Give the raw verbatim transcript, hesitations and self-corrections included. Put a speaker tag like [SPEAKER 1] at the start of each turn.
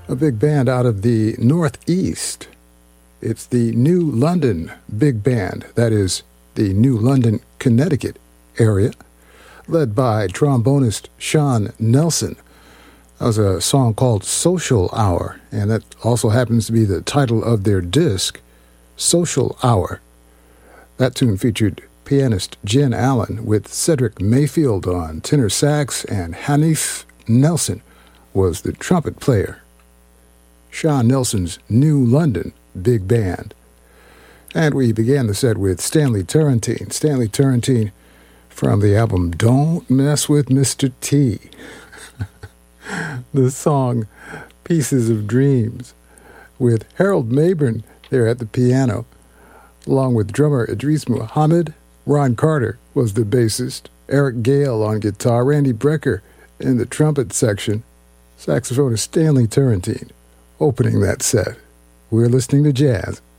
[SPEAKER 1] a big band out of the Northeast. It's the New London Big Band, that is, the New London, Connecticut area, led by trombonist Sean Nelson. That was a song called Social Hour, and that also happens to be the title of their disc, Social Hour. That tune featured pianist Jen Allen with Cedric Mayfield on tenor sax, and Hanif Nelson was the trumpet player. Sean Nelson's New London Big Band. And we began the set with Stanley Turrentine. Stanley Turrentine from the album Don't Mess with Mister T. The song Pieces of Dreams, with Harold Mabern there at the piano, along with drummer Idris Muhammad. Ron Carter was the bassist, Eric Gale on guitar, Randy Brecker in the trumpet section, saxophonist Stanley Turrentine opening that set. We're listening to jazz